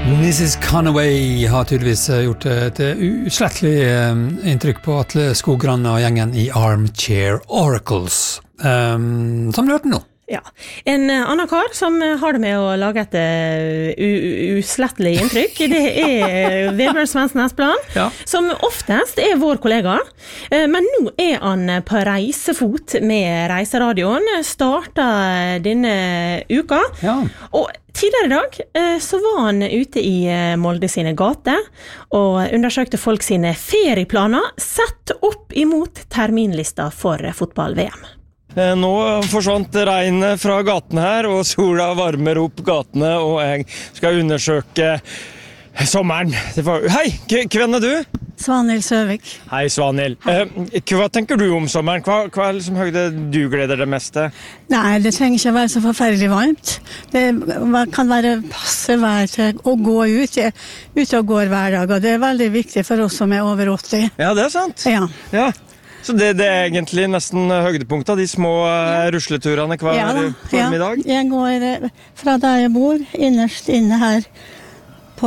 Mrs. Conaway har tydeligvis gjort et uslettelig inntrykk på Atle Skogran og gjengen i Armchair Oracles, som du hørte nå. Ja, en annen kar som har det med å lage et uslettelig inntrykk, det Vebjørn Svendsen Espeland, ja. Som oftest vår kollega, men nå han på reisefot med Reiseradioen, startet denne uka, ja. Og tidligere i dag så var han ute i Molde sine gater og undersøkte folk sine ferieplaner sett opp imot terminlista for fotball-VM. Nå forsvant regnet fra gatene her, og sola varmer opp gatene, og jeg skal undersøke sommeren. Hei, hvem du? Svanhild Søvik. Hei, Svanhild. Hva tenker du om sommeren? Hva liksom høyde du gleder det meste? Nei, det trenger ikke være så forferdelig varmt. Det kan være passe vær til å gå ut. Ute og går hver dag, og det veldig viktig for oss som over 80. Ja, det sant. Ja. Så det egentlig nesten høydepunkt av de små rusleturene hver formiddag? Ja, jeg går fra der jeg bor, innerst inne her på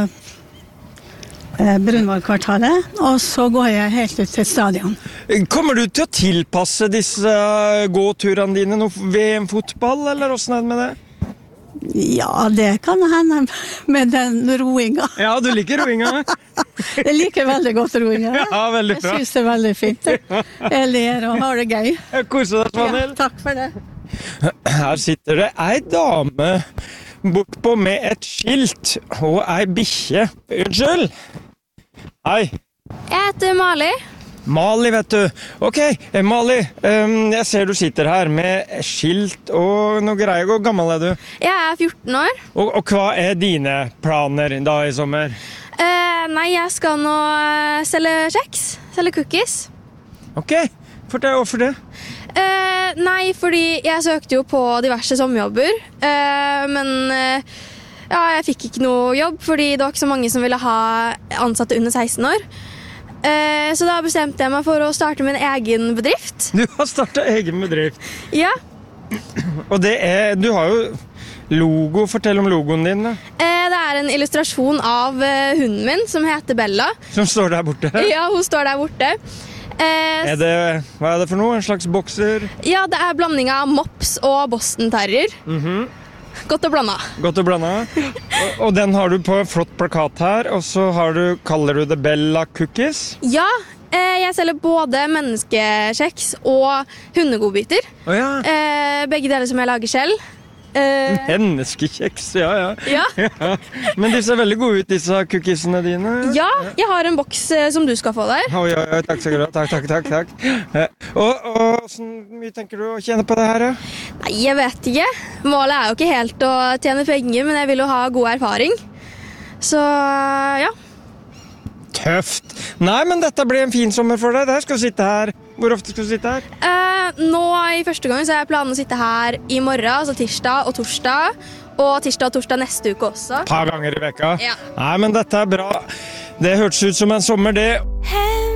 Brunvollkvartalet, og så går jeg helt ut til stadion. Kommer du til å tilpasse disse gåturene dine noe VM-fotball, eller hvordan det med det? Ja, det kan hende med den roinga. Ja, du liker roinga? Jeg liker veldig godt roinga. Ja, veldig bra. Jeg synes det veldig fint. Jeg ler og har det gøy. Jeg koser deg, Svanhild. Ja, takk for det. Her sitter det ei dame bortpå med et skilt og ei bikkje. Unnskyld! Hei. Jeg heter Mali. Mali, vet du. Ok, Mali, jeg ser du sitter her med skilt og noe greier. Hvor gammel du? Jeg 14 år. Og hva dine planer da i sommer? Nei, jeg skal nå selge kjeks, selge cookies. Ok, hvorfor det? Nei, fordi jeg søkte jo på diverse sommerjobber, men jeg fikk ikke noe jobb, fordi det var ikke så mange som ville ha ansatte under 16 år. Så da bestemte jeg meg for å starte min egen bedrift. Du har startet egen bedrift? Ja. Og du har jo logo. Fortell om logoen din da. Det en illustrasjon av hunden min som heter Bella. Som står der borte? Ja, hun står der borte. Hva det for noe? En slags bokser? Ja, det blanding av mops og Boston Terrier. Godt å blande. Godt å blande. Og den har du på en flott plakat her, og så kaller du det Bella Cookies? Ja, jeg selger både menneskekjeks og hundegodbiter. Begge deler som jeg lager selv. Menneskekjeks, ja. Men de ser veldig gode ut, disse cookiesene dine. Ja, jeg har en boks som du skal få der. Ja, takk skal du ha. Takk. Og hvordan mye tenker du å tjene på det her? Nei, jeg vet ikke. Målet jo ikke helt å tjene penger, men jeg vil jo ha god erfaring. Så, ja. Tøft. Nei, men dette blir en fin sommer for deg. Der skal du sitte her. Hvor ofte skal du sitte her? Nå i første gang så har jeg planen å sitte her i morgen, altså tirsdag og torsdag. Og tirsdag og torsdag neste uke også. Et par ganger i veka? Ja. Nei, men dette bra. Det hørtes ut som en sommer, det.